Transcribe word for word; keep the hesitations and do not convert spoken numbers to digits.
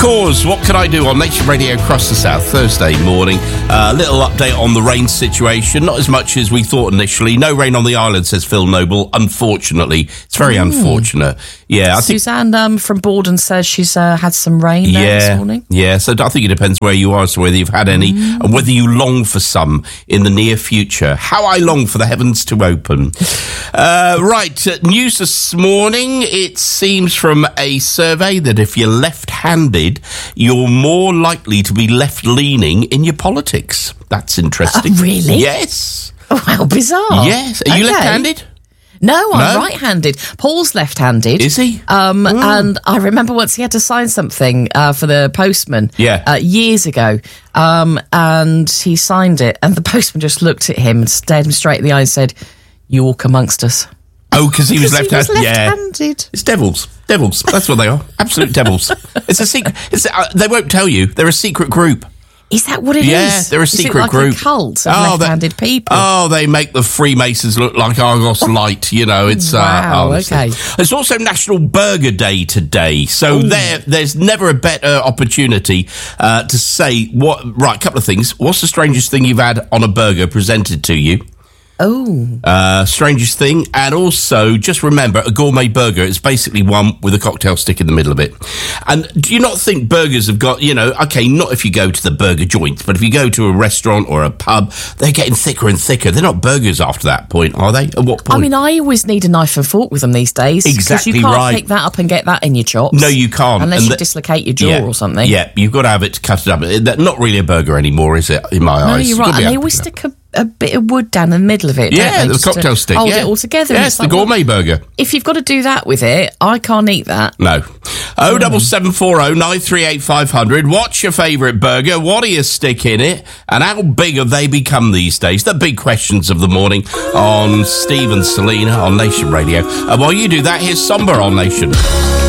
Cause, what can I do on Nation Radio across the South Thursday morning? A uh, little update on the rain situation. Not as much as we thought initially. No rain on the island, says Phil Noble. Unfortunately, it's very Ooh. unfortunate. Yeah, I Suzanne um, from Borden says she's uh, had some rain yeah, there this morning. Yeah, so I think it depends where you are as to whether you've had any mm. and whether you long for some in the near future. How I long for the heavens to open. Uh, right, uh, news this morning. It seems from a survey that if you're left-handed, you're more likely to be left-leaning in your politics. That's interesting. Uh, really? Yes. Oh, how bizarre. Yes. Are you okay. left-handed? No, I'm No? right-handed. Paul's left-handed. Is he? Um, Mm. And I remember once he had to sign something uh, for the postman Yeah. uh, years ago, um, and he signed it, and the postman just looked at him and stared him straight in the eye and said, "You walk amongst us." Oh, because he was left-handed. He was Yeah. left-handed. It's devils. Devils. That's what they are. Absolute devils. It's a secret. It's, uh, they won't tell you. They're a secret group. Is that what it Yeah, is? they're a is secret it like group. A cult of Oh, they- left-handed people. Oh, they make the Freemasons look like Argos Light. You know, it's Wow, uh, honestly. okay. It's also National Burger Day today, so Ooh. there, there's never a better opportunity uh, to say what. Right, a couple of things. What's the strangest thing you've had on a burger presented to you? Oh. Uh, strangest thing, and also just remember a gourmet burger is basically one with a cocktail stick in the middle of it. And do you not think burgers have got, you know, okay, not if you go to the burger joint, but if you go to a restaurant or a pub, they're getting thicker and thicker. They're not burgers after that point, are they? At what point? I mean, I always need a knife and fork with them these days. Exactly Because you can't right. pick that up and get that in your chops. No, you can't. Unless And you the- dislocate your jaw yeah, or something. Yeah, you've got to have it to cut it up. That's not really a burger anymore, is it, in my No, eyes? you're You've right. got to be And they able always to- stick a, a bit of wood down the middle of it, Yeah, don't they? the Just to cocktail stick. Hold yeah. it all together. Yes, It's the like, gourmet burger. if you've got to do that with it, I can't eat that. No. oh double seven four oh nine three eight five hundred. What's your favourite burger? What do you stick in it? And how big have they become these days? The big questions of the morning on Steve and Selena on Nation Radio. And while you do that, here's Somber on Nation.